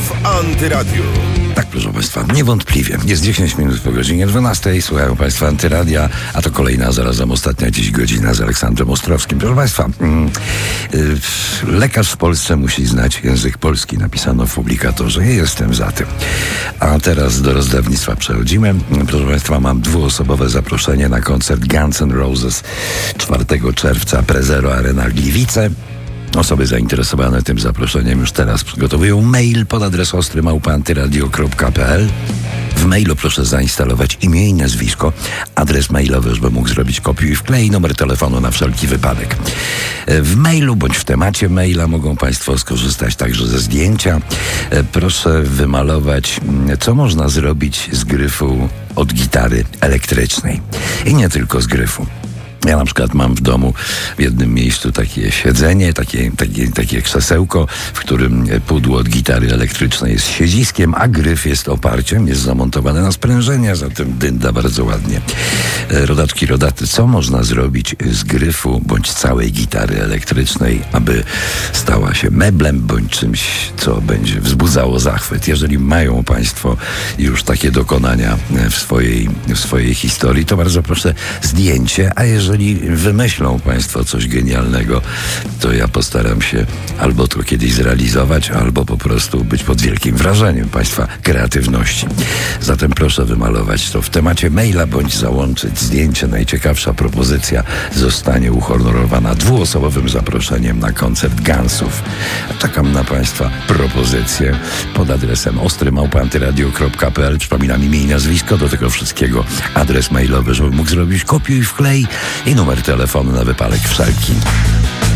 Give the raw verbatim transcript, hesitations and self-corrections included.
w Antyradiu. Tak, proszę Państwa, niewątpliwie. Jest dziesięć minut po godzinie dwunastej. Słuchają Państwa Antyradia, a to kolejna, zarazem ostatnia dziś godzina z Aleksandrem Ostrowskim. Proszę Państwa, mm, y, lekarz w Polsce musi znać język polski. Napisano w publikatorze. Ja jestem za tym. A teraz do rozdawnictwa przechodzimy. Proszę Państwa, mam dwuosobowe zaproszenie na koncert Guns N' Roses czwartego czerwca, Prezero Arena Gliwice. Osoby zainteresowane tym zaproszeniem już teraz przygotowują mail pod adres ostry małpa antyradio kropka p l. W mailu proszę zainstalować imię i nazwisko, adres mailowy, żeby mógł zrobić kopiuj i wklej, numer telefonu na wszelki wypadek. W mailu bądź w temacie maila mogą Państwo skorzystać także ze zdjęcia. Proszę wymalować, co można zrobić z gryfu od gitary elektrycznej. I nie tylko z gryfu. Ja na przykład mam w domu w jednym miejscu takie siedzenie, takie, takie, takie krzesełko, w którym pudło od gitary elektrycznej jest siedziskiem, a gryf jest oparciem, jest zamontowany na sprężenie, zatem dynda bardzo ładnie. Rodaczki, rodaty, co można zrobić z gryfu bądź całej gitary elektrycznej, aby stała się meblem bądź czymś, co będzie wzbudzało zachwyt? Jeżeli mają Państwo już takie dokonania w swojej, w swojej historii, to bardzo proszę zdjęcie, a jeżeli Jeżeli wymyślą Państwo coś genialnego, to ja postaram się albo to kiedyś zrealizować, albo po prostu być pod wielkim wrażeniem Państwa kreatywności. Zatem proszę wymalować to w temacie maila, bądź załączyć zdjęcie. Najciekawsza propozycja zostanie uhonorowana dwuosobowym zaproszeniem na koncert Gunsów. Czekam na Państwa propozycje pod adresem ostry małpa antyradio kropka p l. Przypominam imię i nazwisko, do tego wszystkiego adres mailowy, żeby mógł zrobić kopiuj i wklej i numer telefonu na wypadek wszelki.